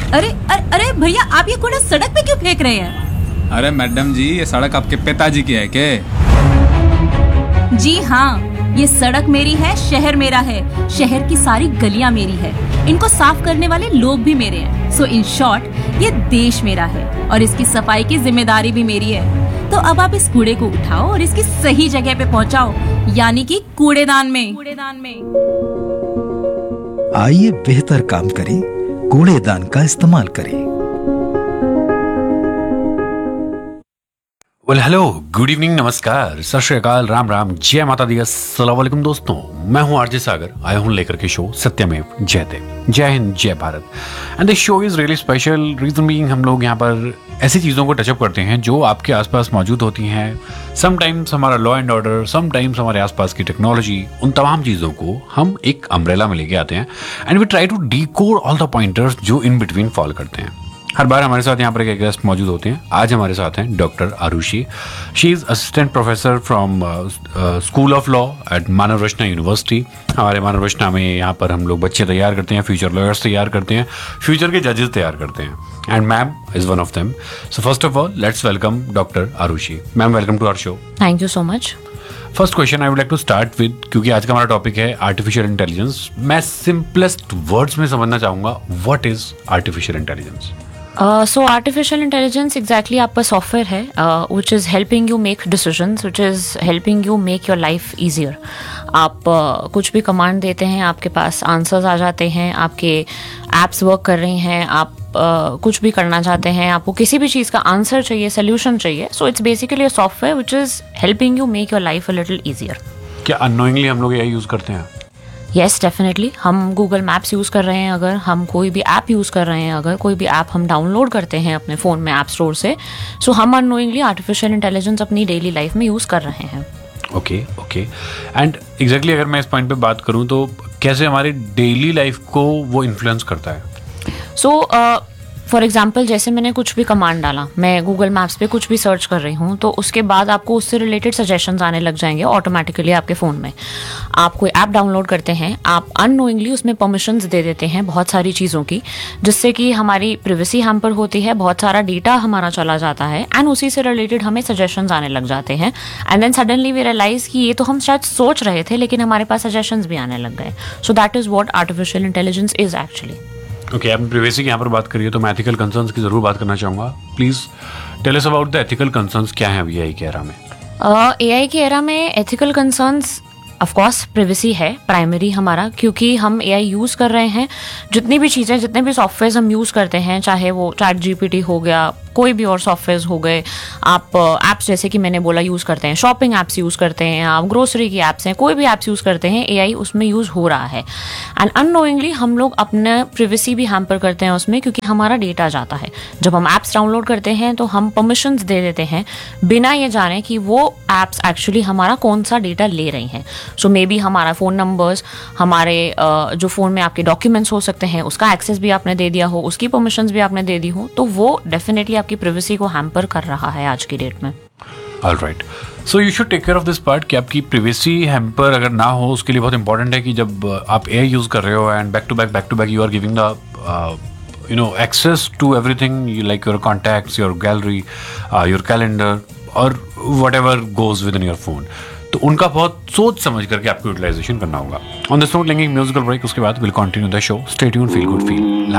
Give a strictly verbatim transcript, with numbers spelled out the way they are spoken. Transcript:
अरे अरे अरे भैया, आप ये कूड़ा सड़क पे क्यों फेंक रहे हैं? अरे मैडम जी, ये सड़क आपके पिताजी की है क्या? जी हाँ, ये सड़क मेरी है, शहर मेरा है, शहर की सारी गलियां मेरी है, इनको साफ करने वाले लोग भी मेरे हैं। सो इन शॉर्ट, ये देश मेरा है और इसकी सफाई की जिम्मेदारी भी मेरी है। तो अब आप इस कूड़े को उठाओ और इसकी सही जगह पे पहुंचाओ, यानी कि कूड़ेदान में। कूड़ेदान में आइए बेहतर काम करें, कूड़ेदान का इस्तेमाल करें। वेल हेलो, गुड इवनिंग, नमस्कार, सत श्री अकाल, राम राम, जय माता दी, अस्सलाम वालेकुम दोस्तों। मैं हूं आरजे सागर, आया हूं लेकर के शो सत्यमेव जयते। जय हिंद, जय Bharat. And this show is really special. Reason being, हम लोग यहाँ पर ऐसी चीज़ों को टचअप करते हैं जो आपके आसपास मौजूद होती हैं। समटाइम्स हमारा लॉ एंड ऑर्डर, समटाइम्स हमारे आसपास की टेक्नोलॉजी, उन तमाम चीज़ों को हम एक अम्ब्रेला में लेके आते हैं and we try to decode all the pointers जो इन बिटवीन फॉल करते हैं। हर बार हमारे साथ यहाँ पर एक गेस्ट मौजूद होते हैं। आज हमारे साथ हैं doctor Arushi. She is assistant professor from school of law at Manav Rachna university. हमारे मानव रचना में यहाँ पर हम लोग बच्चे तैयार करते हैं, फ्यूचर लॉयर्स तैयार करते हैं, फ्यूचर के जजेस तैयार करते हैं, and ma'am is one of them. So first of all, let's welcome doctor Arushi. Ma'am, welcome to our show. Thank you so much. First question I would like to start with, क्योंकि आज का हमारा topic है artificial intelligence. मैं simplest words में समझना चाहूँगा, what is artificial intelligence? So artificial intelligence exactly आपका सॉफ्टवेयर है which is helping you make decisions, which is helping you make your life easier. आप uh, कुछ भी कमांड देते हैं, आपके पास आंसर्स आ जाते हैं, आपके एप्स वर्क कर रही हैं, आप uh, कुछ भी करना चाहते हैं, आपको किसी भी चीज़ का आंसर चाहिए, सोल्यूशन चाहिए। So it's basically a software which is helping you make your life a little easier. क्या अननोइंगली हम लोग एआई यूज़ करते हैं? Yes, definitely. हम गूगल मैप्स यूज़ कर रहे हैं, अगर हम कोई भी ऐप यूज़ कर रहे हैं, अगर कोई भी ऐप हम डाउनलोड करते हैं अपने फ़ोन में ऐप स्टोर से, सो हम अननोइंगली आर्टिफिशियल इंटेलिजेंस अपनी डेली लाइफ में यूज़ कर रहे हैं। ओके ओके एंड एग्जैक्टली अगर मैं इस पॉइंट पे बात करूं तो कैसे हमारी डेली लाइफ को वो इन्फ्लुएंस करता है? सो फॉर एग्जाम्पल, जैसे मैंने कुछ भी कमांड डाला, मैं गूगल मैप्स पे कुछ भी सर्च कर रही हूँ, तो उसके बाद आपको उससे रिलेटेड सजेशंस आने लग जाएंगे ऑटोमेटिकली आपके फ़ोन में। आप कोई ऐप डाउनलोड करते हैं, आप अननोइंगली उसमें परमिशंस दे देते हैं बहुत सारी चीज़ों की, जिससे कि हमारी प्रिवेसी हैम्पर होती है, बहुत सारा डेटा हमारा चला जाता है, एंड उसी से रिलेटेड हमें सजेशंस आने लग जाते हैं। And then suddenly we realise कि ये तो हम शायद सोच रहे थे, लेकिन हमारे पास सजेशंस भी आने लग गए। So that is what artificial intelligence is actually. Okay okay, आपने प्रिवेसी की यहाँ पर बात करी है, तो मैं एथिकल कंसर्न्स की ज़रूर बात करना चाहूँगा। Please tell us about the ethical concerns. क्या है अभी एआई के एरा में? एआई के एरा में ethical concerns of course privacy है प्राइमरी हमारा, क्योंकि हम एआई यूज़ कर रहे हैं। जितनी भी चीज़ें, जितने भी सॉफ्टवेयर हम यूज़ करते हैं, चाहे वो चैट जीपीटी हो गया, कोई भी और सॉफ्टवेयर हो गए, आप ऐप्स जैसे कि मैंने बोला यूज़ करते हैं, शॉपिंग ऐप्स यूज़ करते हैं, आप ग्रोसरी की ऐप्स हैं, कोई भी ऐप्स यूज़ करते हैं, एआई उसमें यूज़ हो रहा है। एंड अननोइंगली हम लोग अपना प्रिवेसी भी हैम्पर करते हैं उसमें, क्योंकि हमारा डेटा जाता है। जब हम ऐप्स डाउनलोड करते हैं तो हम परमिशंस दे देते हैं बिना ये जाने कि वो ऐप्स एक्चुअली हमारा कौन सा डेटा ले रही हैं। सो मे बी हमारा फ़ोन नंबर्स, हमारे uh, जो फ़ोन में आपके डॉक्यूमेंट्स हो सकते हैं, उसका एक्सेस भी आपने दे दिया हो, उसकी परमिशंस भी आपने दे दी हो, तो वो डेफिनेटली आपकी प्रिवेसी को हैम्पर कर रहा है आज की डेट में। Alright, so you should take care of this part कि आपकी प्रिवेसी हैम्पर अगर ना हो, उसके लिए बहुत इंपॉर्टेंट है कि जब आप एआई यूज़ कर रहे हो and back to back back to back you are giving the you know access to everything, you like your contacts, your gallery, your calendar और what ever goes with in your phone, तो उनका बहुत सोच समझ करके आपको utilisation करना होगा। ऑन दिस नोट लेंगे म्यूजिकल ब्रेक, उसके बाद will continue the show. Stay tuned, feel good, feel